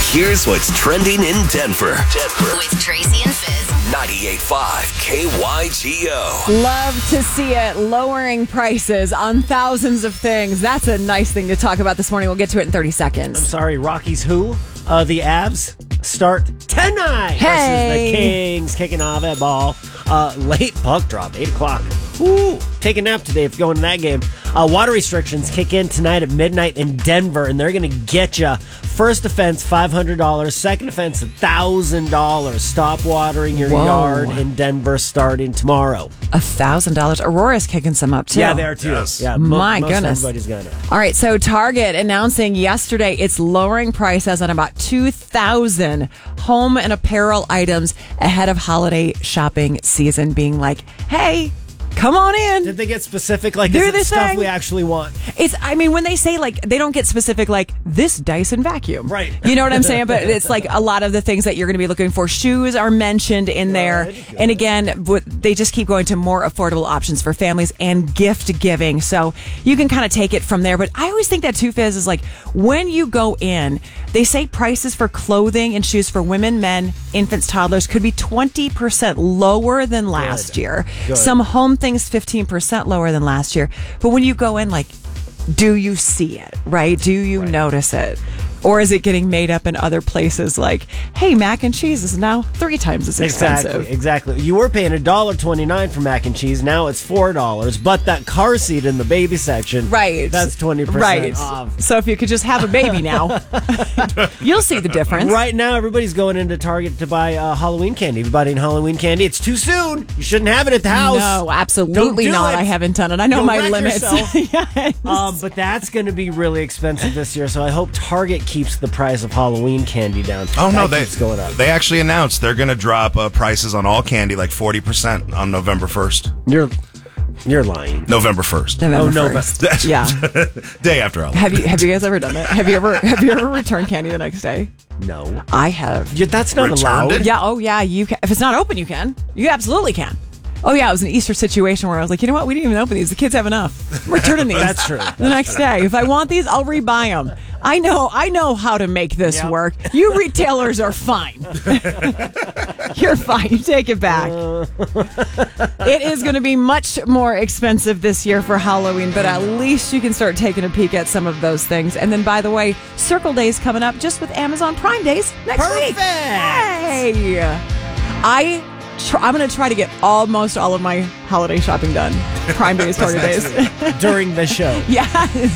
Here's what's trending in Denver. With Tracy and Fizz. 98.5 KYGO. Love to see it. Lowering prices on thousands of things. That's a nice thing to talk about this morning. We'll get to it in 30 seconds. I'm sorry, Rockies who? The Avs start tonight versus the Kings, kicking off at ball. Late puck drop, 8 o'clock. Ooh, take a nap today if you're going to that game. Water restrictions kick in tonight at midnight in Denver, and they're going to get you. First offense, $500. Second offense, $1,000. Stop watering your yard in Denver starting tomorrow. $1,000. Aurora's kicking some up, too. Yeah, they are, too. Yes. Yeah, My most goodness. everybody's going to. All right, so Target announcing yesterday it's lowering prices on about 2,000 home and apparel items ahead of holiday shopping season, being like, hey, come on in. Did they get specific? Like, Do is it this stuff thing. we actually want? When they say, like, they don't get specific, like, this Dyson vacuum. Right. You know what I'm saying? But it's like a lot of the things that you're going to be looking for. Shoes are mentioned in there. And again, they just keep going to more affordable options for families and gift giving. So you can kind of take it from there. But I always think that too, Fizz, is like when you go in, they say prices for clothing and shoes for women, men, infants, toddlers could be 20% lower than last year. Good. Some home things 15% lower than last year. But when you go in, like, do you see it, right? Do you notice it? Or is it getting made up in other places like, hey, mac and cheese is now 3 times as expensive? Exactly. You were paying $1.29 for mac and cheese. Now it's $4. But that car seat in the baby section, Right. that's 20% off. So if you could just have a baby now, you'll see the difference. Right now, everybody's going into Target to buy Halloween candy. If you're buying Halloween candy, it's too soon. You shouldn't have it at the house. No, absolutely Don't do not. it. I haven't done it. I know You'll my wreck limits. yourself. Yes. But that's going to be really expensive this year, so I hope Target keeps the price of Halloween candy down. Oh, no, That keeps going up. they actually announced they're going to drop prices on all candy like 40% on November 1st. You're lying. November 1st. November no, 1st. Yeah. Day after Halloween. Have you guys ever done that? Have you ever returned candy the next day? No. I have. That's not Returned allowed. it? Yeah, oh yeah, you can. If it's not open, you can. You absolutely can. Oh yeah, it was an Easter situation where I was like, you know what, we didn't even open these. The kids have enough. I'm returning these. That's true. The next day. If I want these, I'll rebuy them. I know how to make this work. You retailers are fine. You're fine. You take it back. It is going to be much more expensive this year for Halloween, but at least you can start taking a peek at some of those things. And then, by the way, Circle Days coming up just with Amazon Prime Days next week. Perfect. Hey! I'm going to try to get almost all of my holiday shopping done. Prime Days, Target Days. During the show. Yes.